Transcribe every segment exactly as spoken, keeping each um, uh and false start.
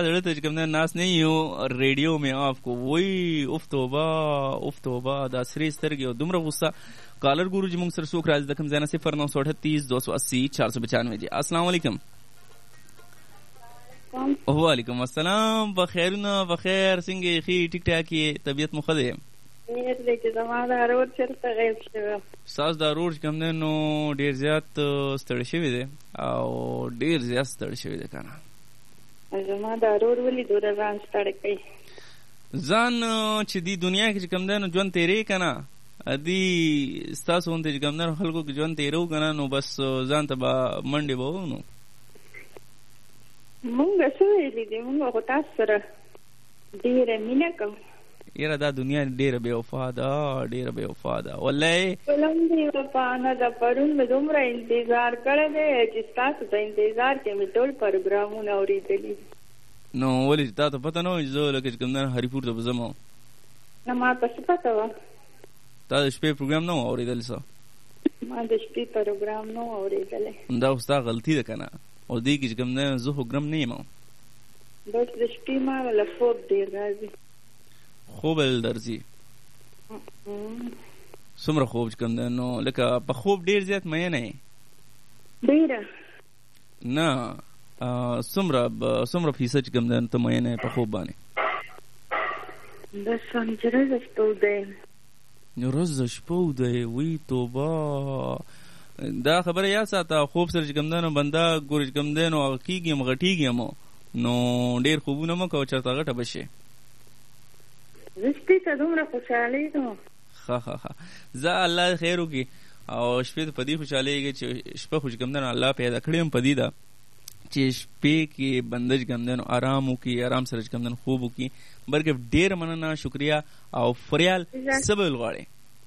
زړه ته چې کوم ناس نه یو ریډیو مې آف کو وای اوف توبه اوف توبه دا سری سترګې او دومره غصه. کالر ګورو چې موږ سره څوک راځي د کوم ځای نه صفر نو سو اٹھتیس دو سو اسی چار سو پچانوے جی. السلام علیکم. وعلیکم السلام. بخیرونه بخیر څنګه خې ټیک ټاک یې طبیعت مو ښه دی؟ ډېر دی چې زما دا رور چېرته غیب شوی. ستاسو دا رور چې کوم دی نو ډېر زیات ستړی شوی دی او ډېر زیات ستړی شوی دی که نه؟ زما دا رور ولې دومره ځان ستړی کوي؟ ځان چې دې دنیا کې چې کوم دی نو ژوند تېرې که نه ادي ستاسو غوندې چې کوم دی نو خلکو کې ژوند تېرو که نه نو بس ځان ته به منډې به وو. نو مونږ څه ویلي دي؟ مونږ خو تاسو سره ډېره مینه کوو. یاره دا دنیا ډېره بې وفا ده ډېره بې وفا ده والله. فلم دې وفا نه ده. پرون مې دومره انتظار کړی دی چې ستاسو په انتظار کې مې ټول پروګرامونه اورېدلي. نو ولې تا ته پته نه وه چې زه لکه چې کوم دی هریپور ته به ځم؟ نه ما ته څه پته وه؟ تا د شپې پروګرام نه و اورېدلی؟ څه ما د شپې پروګرام نه و اورېدلی. دا خو ستا غلطي ده که نه؟ او دې کې چې کوم دی زه خو ګرم نه یم. بس د شپې ما له خوب ډېر راځي. خوب ل درځي؟ څومره خوب چې کوم دی نو لکه په خوب ډېر زیات مینه یې؟ ډېره نه څومره څومره فیصد چې کوم دی ته مینه یې په خوب باندې؟ بس هم چې ورځ شپه اوده یم. ورځ شپه اوده یې؟ وی توبه. دا خبره یاد ساته خوب سره چې کوم دی نو بنده ګوري چې کوم دی نو هغه کېږي یم غټېږي یم نو ډېر خوبونه مه کوه چېرته غټه به شي. زه شپې ته دومره خوشحالېږم. ښه ښه ښه زه الله خیر وکړي او شپې ته په دې خوشحالېږي چې شپه خو چې کوم دی نو الله پیدا کړې هم په دې ده چې شپې کې بنده چې کوم دی نو ارام وکړي آرام سره چې کوم دی نو خوب وکړي. بلکې ډېره مننه شکریه او فریال څه به ویل غواړې؟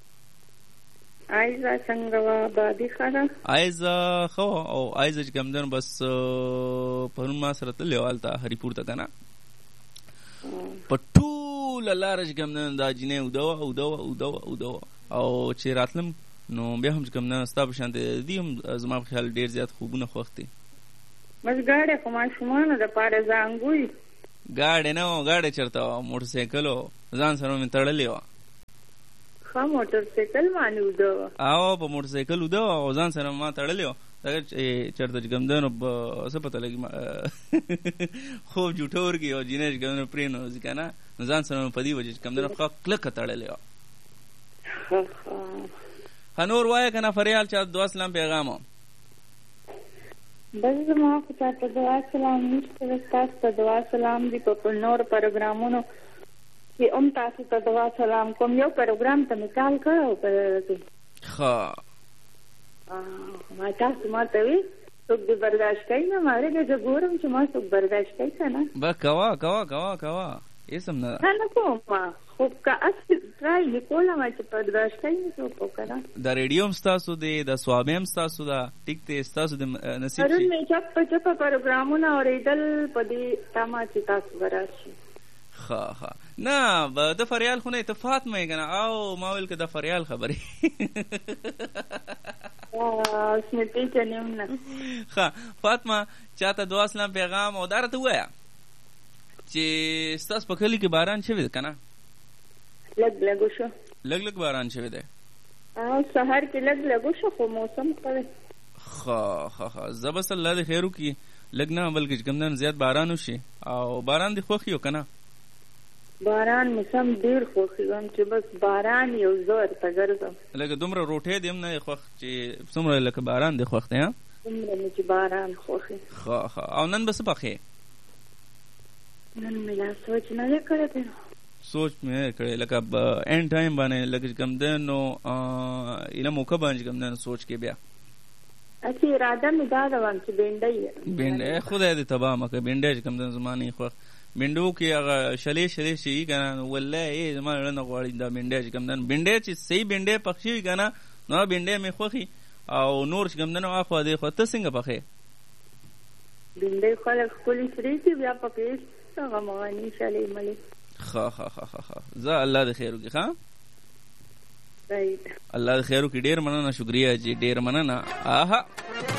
آیزه څنګه وه؟ بادي ښه ده؟ آیزه ښه وه او آیزه چې کوم دی نو بس پرون ما سره تللی وه هلته هریپور ته که نه په ټوله لاره چې کوم دی نو دا جینۍ اوده وه اوده وه اوده وه اوده وه او چې راتلم نو بیا هم چې کوم دی ستا په شانتې دي هم زما په خیال ډېر زیات خوبونه خوښ دي. بس ګاډی خو ماشومانو دپاره زانګوي. ګاډی نه و ګاډی چېرته وه موټرسایکل و ځان سره مې تړلې وه. ښه موټرسایکل باندې اوده وه؟ او په موټرسایکل اوده وه او ځان سره ما تړلې وه. چېرته چې کوم دی نو څه پته لګي خوب جوټه ورکړي او جینۍ چې کوم دی پرېنوځي که نه نو ځان سره مې په دې وجه چې کوم دی نو ښه کلکه تړلې وه. ښه نور وایه که نه فریال چا دعا سلام پیغام و؟ بس زما خو چاته دعا سلام نشته ده. ستاسو ته دعا سلام دي په نورو پروګرامونو کې هم تاسو ته دعا سلام کوم. یو پروګرام ته مې کال کړی په ښه ما تاسو ما ته وي څوک دې برداشت کوي نه؟ ما هغې زه ګورم چې ما څوک برداشت کوي که نه؟ به کوه کوه کوه کوه هېڅ هم نه ده. ښه نه کوم خو که هسې ټرای یې کولم چې برداشت کوي نه څوک و که نه. دا ریډیو هم ستاسو دی دا سوابۍ هم ستاسو ده ټیک دی ستاسو د نصیب پرون مې چپ په چپه پروګرامونه اورېدل په دې تمه چې تاسو به راشي. ښه ښه نه د فریال خو نه ته فاطمه یې که نه او ما ویل که د فریال خبرې اوس مې پېژنم نه. ښه فاطمه چاته دعا سلام پیغام او دا راته ووایه چې ستاسو په کلي کې باران شوی دی که نه؟ لږ لږ وشو. لږ لږ باران شوی دی؟ او سهار کې لږ لږ وشو خو موسم ښه دی. ښه ښه ښه زه بس الله دې خیر وکړي لږ نه بلکې چې کوم دی زیات باران وشي او باران دې خوښ یو که نه؟ باران مې سم ډېر خوښېږم چې بس باران یو زه ورته ګرځم. لکه دومره روټۍ دې هم نه خوښ چې څومره لکه باران دې خوښ دی؟ دومره مې چې باران خوښ. ښه ښه او نن به څه پخې؟ نن مې لا سوچ نه دی کړی دی. سوچ مې کړی لکه اینډ ټایم باندې لکه چې کوم دی نو ایله موقع باندې چې کوم دی نو سوچ کې بیا هسې اراده مې دا ده وم چې بینډۍ بینډۍ خدای دې تباه مه کړه. بینډۍ چې کوم دی زما نه خوښ. بینډو کې هغه شلې شلې شي که نه والله زما زړه نه غواړي دا بینډۍ چې کوم دی بینډۍ چې صحیح بینډۍ پخ شوي که نه نو هغه بینډۍ مې خوښي او نور چې کوم دی نو اخوا دې خوا ته څنګه پخې؟ بینډۍ خلک ښکلې سرې کړي بیا پکې هغه مغاني شلې ملې. ښه ښه ښه ښه زه الله دې خیر وکړي. ښه رایټ الله دې خیر وکړي. ډېر مننه شکریه جی ډېر مننه. آها